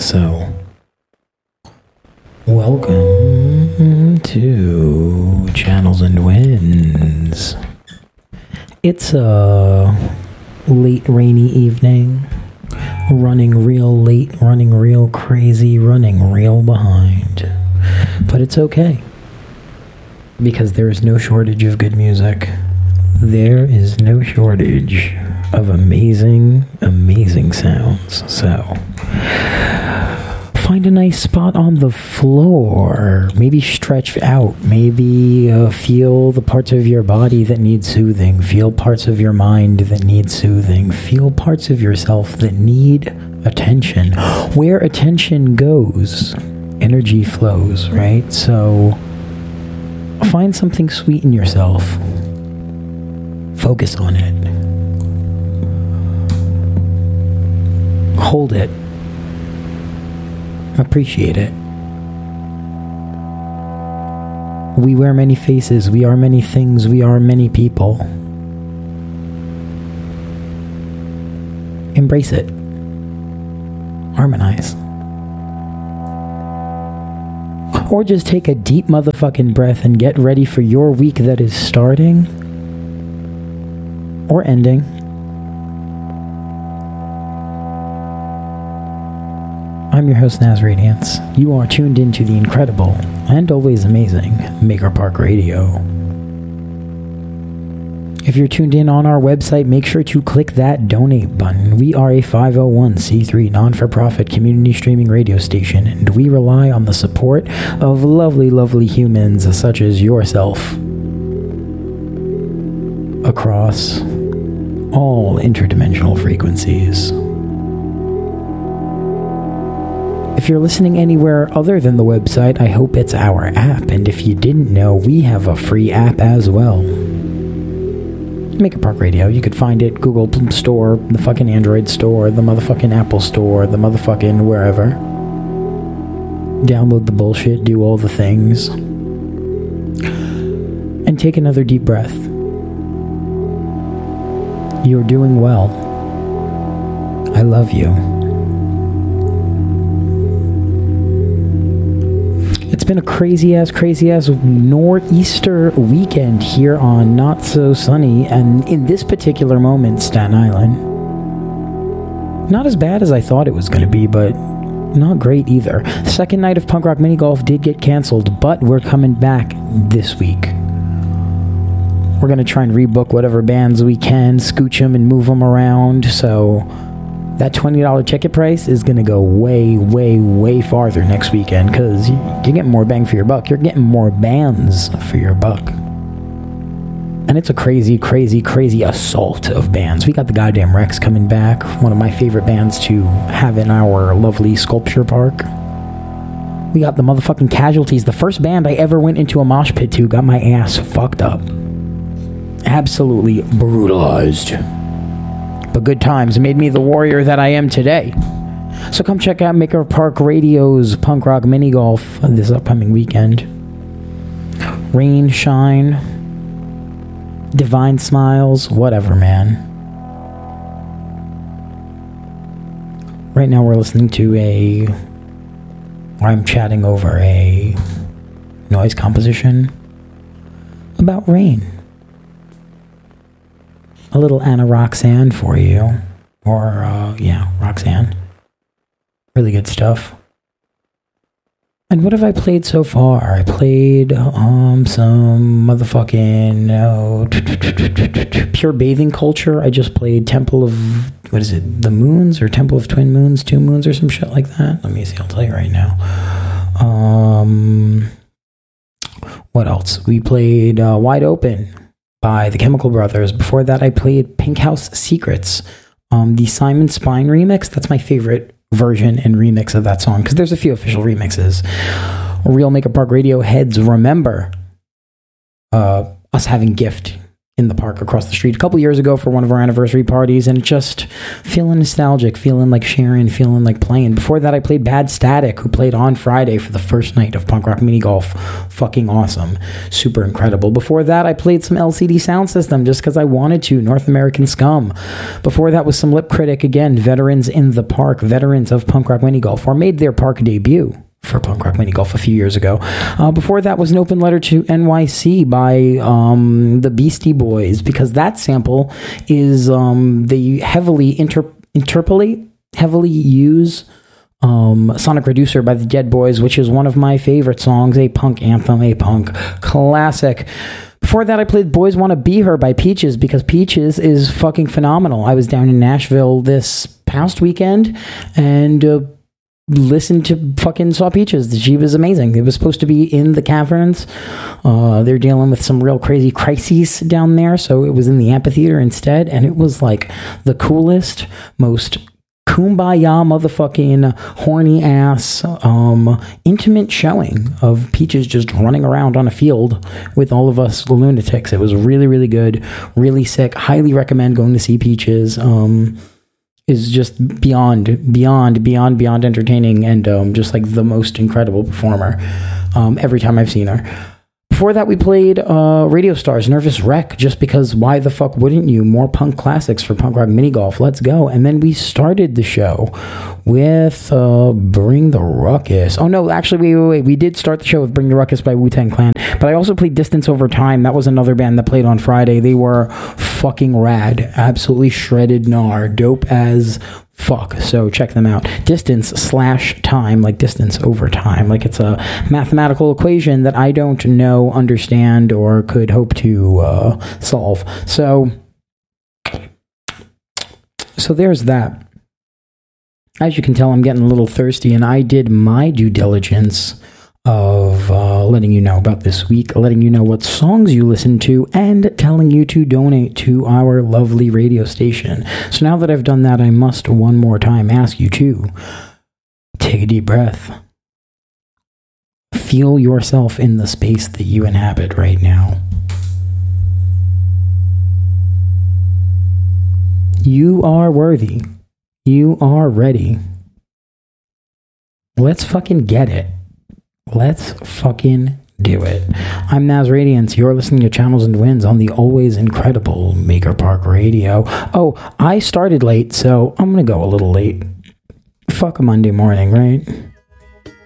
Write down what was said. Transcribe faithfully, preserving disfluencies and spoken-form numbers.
So, welcome to Channels and Winds. It's a late rainy evening, running real late, running real crazy, running real behind. But it's okay, because there is no shortage of good music. There is no shortage of amazing, amazing sounds. So, find a nice spot on the floor. Maybe stretch out. Maybe uh, feel the parts of your body that need soothing. Feel parts of your mind that need soothing. Feel parts of yourself that need attention. Where attention goes, energy flows, right? So, find something sweet in yourself. Focus on it. Hold it. Appreciate it. We wear many faces. We are many things. We are many people. Embrace it. Harmonize. Or just take a deep motherfucking breath and get ready for your week that is starting or ending. I'm your host, Naz Radiance. You are tuned into the incredible and always amazing Maker Park Radio. If you're tuned in on our website, make sure to click that donate button. We are a five oh one c three non-for-profit community streaming radio station, and we rely on the support of lovely, lovely humans such as yourself across all interdimensional frequencies. If you're listening anywhere other than the website, I hope it's our app. And if you didn't know, we have a free app as well. Maker Park Radio. You could find it Google Store, the fucking Android Store, the motherfucking Apple Store, the motherfucking wherever. Download the bullshit, do all the things. And take another deep breath. You're doing well. I love you. It's been a crazy-ass, crazy-ass nor'easter weekend here on Not So Sunny, and in this particular moment, Staten Island. Not as bad as I thought it was going to be, but not great either. Second night of Punk Rock Mini Golf did get canceled, but we're coming back this week. We're going to try and rebook whatever bands we can, scooch them and move them around, so that twenty dollars ticket price is going to go way, way, way farther next weekend, because you're getting more bang for your buck. You're getting more bands for your buck. And it's a crazy, crazy, crazy assault of bands. We got the goddamn Rex coming back, one of my favorite bands to have in our lovely sculpture park. We got the motherfucking Casualties, the first band I ever went into a mosh pit to, got my ass fucked up. Absolutely brutalized. But good times made me the warrior that I am today. So come check out Maker Park Radio's Punk Rock Mini Golf this upcoming weekend. Rain, shine, divine smiles, whatever, man. Right now we're listening to a... I'm chatting over a noise composition about rain. A little Anna Roxanne for you. Or, uh, yeah, Roxanne. Really good stuff. And what have I played so far? I played, um, some motherfucking, uh, Pure Bathing Culture. I just played Temple of, what is it, the Moons? Or Temple of Twin Moons, Two Moons, or some shit like that. Let me see, I'll tell you right now. Um, what else? We played, uh, Wide Open by the Chemical Brothers. Before that, I played Pink House Secrets, um, the Simon Spine remix. That's my favorite version and remix of that song, because there's a few official remixes. Real Maker Park Radio heads remember uh, us having gift in the park across the street a couple years ago for one of our anniversary parties, and just feeling nostalgic, feeling like sharing, feeling like playing. Before that, I played Bad Static, who played on Friday for the first night of Punk Rock Mini Golf. Fucking awesome. Super incredible. Before that, I played some L C D Sound System just because I wanted to. North American Scum. Before that was some Lip Critic, again, Veterans in the Park, veterans of Punk Rock Mini Golf, or made their park debut for Punk Rock Mini Golf a few years ago. Uh, before that was an Open Letter to N Y C by um, the Beastie Boys, because that sample is um, they heavily inter- interpolate, heavily use um, Sonic Reducer by the Dead Boys, which is one of my favorite songs, a punk anthem, a punk classic. Before that, I played Boys Wanna Be Her by Peaches, because Peaches is fucking phenomenal. I was down in Nashville this past weekend, and uh, listened to fucking Saw Peaches. She was amazing. It was supposed to be in the caverns. Uh, they're dealing with some real crazy crises down there, so it was in the amphitheater instead, and it was like the coolest, most kumbaya motherfucking horny ass um, intimate showing of Peaches just running around on a field with all of us lunatics. It was really, really good, really sick. Highly recommend going to see Peaches. Um, is just beyond, beyond, beyond, beyond entertaining, and um, just like the most incredible performer um, every time I've seen her. Before that, we played uh, Radio Stars, Nervous Wreck, just because why the fuck wouldn't you? More punk classics for Punk Rock Mini Golf. Let's go. And then we started the show with uh, Bring the Ruckus. Oh, no, actually, wait, wait, wait. We did start the show with Bring the Ruckus by Wu-Tang Clan, but I also played Distance Over Time. That was another band that played on Friday. They were fucking rad. Absolutely shredded gnar. Dope as fuck. So check them out. Distance slash time, like distance over time. Like it's a mathematical equation that I don't know, understand, or could hope to uh, solve. So, so there's that. As you can tell, I'm getting a little thirsty, and I did my due diligence of uh, letting you know about this week, letting you know what songs you listen to, and telling you to donate to our lovely radio station. So now that I've done that, I must one more time ask you to take a deep breath. Feel yourself in the space that you inhabit right now. You are worthy. You are ready. Let's fucking get it. Let's fucking do it. I'm Naz Radiance. You're listening to Channels and Winds on the always incredible Maker Park Radio. Oh, I started late, so I'm gonna go a little late. Fuck a Monday morning, right?